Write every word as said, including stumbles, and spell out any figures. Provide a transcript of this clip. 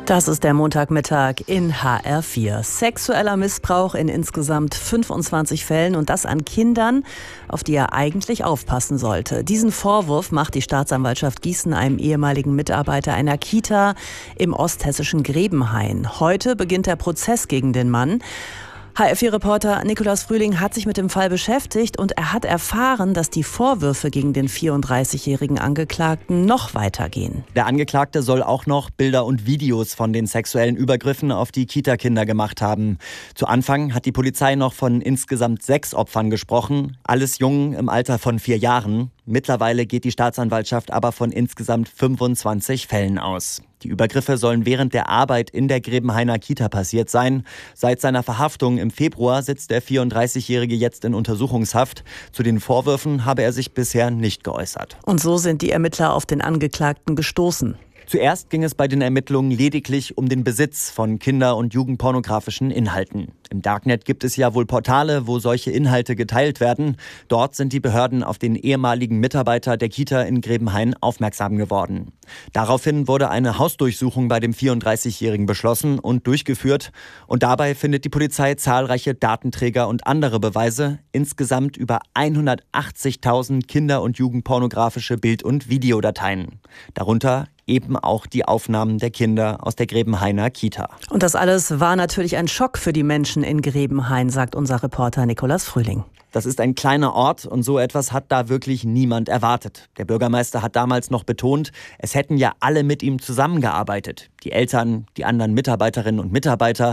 Das ist der Montagmittag in H R vier. Sexueller Missbrauch in insgesamt fünfundzwanzig Fällen und das an Kindern, auf die er eigentlich aufpassen sollte. Diesen Vorwurf macht die Staatsanwaltschaft Gießen einem ehemaligen Mitarbeiter einer Kita im osthessischen Grebenhain. Heute beginnt der Prozess gegen den Mann. H R vier-Reporter Nikolaus Frühling hat sich mit dem Fall beschäftigt und er hat erfahren, dass die Vorwürfe gegen den vierunddreißigjährigen Angeklagten noch weitergehen. Der Angeklagte soll auch noch Bilder und Videos von den sexuellen Übergriffen auf die Kita-Kinder gemacht haben. Zu Anfang hat die Polizei noch von insgesamt sechs Opfern gesprochen, alles Jungen im Alter von vier Jahren. Mittlerweile geht die Staatsanwaltschaft aber von insgesamt fünfundzwanzig Fällen aus. Die Übergriffe sollen während der Arbeit in der Grebenhainer Kita passiert sein. Seit seiner Verhaftung im Februar sitzt der vierunddreißigjährige jetzt in Untersuchungshaft. Zu den Vorwürfen habe er sich bisher nicht geäußert. Und so sind die Ermittler auf den Angeklagten gestoßen. Zuerst ging es bei den Ermittlungen lediglich um den Besitz von kinder- und jugendpornografischen Inhalten. Im Darknet gibt es ja wohl Portale, wo solche Inhalte geteilt werden. Dort sind die Behörden auf den ehemaligen Mitarbeiter der Kita in Grebenhain aufmerksam geworden. Daraufhin wurde eine Hausdurchsuchung bei dem vierunddreißigjährigen beschlossen und durchgeführt. Und dabei findet die Polizei zahlreiche Datenträger und andere Beweise. Insgesamt über hundertachtzigtausend kinder- und jugendpornografische Bild- und Videodateien. Darunter eben auch die Aufnahmen der Kinder aus der Grebenhainer Kita. Und das alles war natürlich ein Schock für die Menschen in Grebenhain, sagt unser Reporter Nikolaus Frühling. Das ist ein kleiner Ort und so etwas hat da wirklich niemand erwartet. Der Bürgermeister hat damals noch betont, es hätten ja alle mit ihm zusammengearbeitet. Die Eltern, die anderen Mitarbeiterinnen und Mitarbeiter.